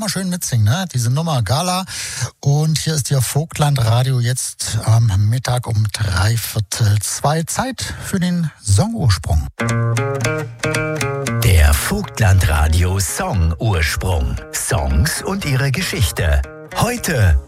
immer schön mitsingen, ne? Diese Nummer Gala. Und hier ist Ihr Vogtland-Radio jetzt am Mittag um 1:45. Zeit für den Songursprung. Der Vogtland-Radio Songursprung. Songs und ihre Geschichte. Heute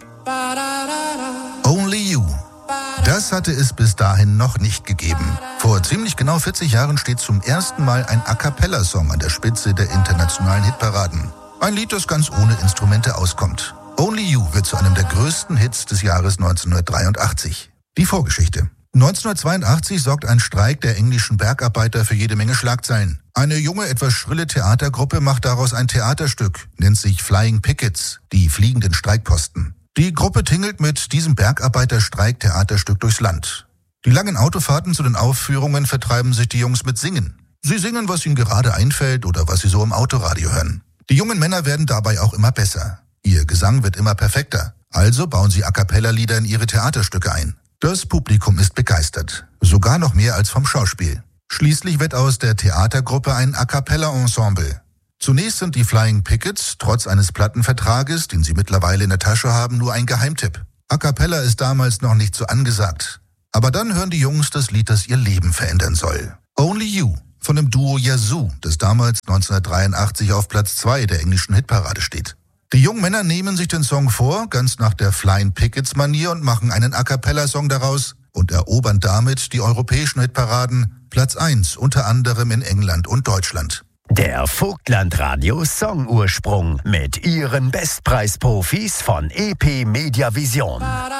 Only You. Das hatte es bis dahin noch nicht gegeben. Vor ziemlich genau 40 Jahren steht zum ersten Mal ein A-Cappella-Song an der Spitze der internationalen Hitparaden. Ein Lied, das ganz ohne Instrumente auskommt. Only You wird zu einem der größten Hits des Jahres 1983. Die Vorgeschichte. 1982 sorgt ein Streik der englischen Bergarbeiter für jede Menge Schlagzeilen. Eine junge, etwas schrille Theatergruppe macht daraus ein Theaterstück, nennt sich Flying Pickets, die fliegenden Streikposten. Die Gruppe tingelt mit diesem Bergarbeiterstreik-Theaterstück durchs Land. Die langen Autofahrten zu den Aufführungen vertreiben sich die Jungs mit Singen. Sie singen, was ihnen gerade einfällt oder was sie so im Autoradio hören. Die jungen Männer werden dabei auch immer besser. Ihr Gesang wird immer perfekter. Also bauen sie A-Cappella-Lieder in ihre Theaterstücke ein. Das Publikum ist begeistert. Sogar noch mehr als vom Schauspiel. Schließlich wird aus der Theatergruppe ein A-Cappella-Ensemble. Zunächst sind die Flying Pickets, trotz eines Plattenvertrages, den sie mittlerweile in der Tasche haben, nur ein Geheimtipp. A Cappella ist damals noch nicht so angesagt. Aber dann hören die Jungs das Lied, das ihr Leben verändern soll. Only You von dem Duo Yazoo, das damals 1983 auf Platz 2 der englischen Hitparade steht. Die jungen Männer nehmen sich den Song vor, ganz nach der Flying Pickets-Manier, und machen einen A Cappella-Song daraus und erobern damit die europäischen Hitparaden, Platz 1 unter anderem in England und Deutschland. der Vogtland-Radio Songursprung mit ihren Bestpreisprofis von EP Media Vision.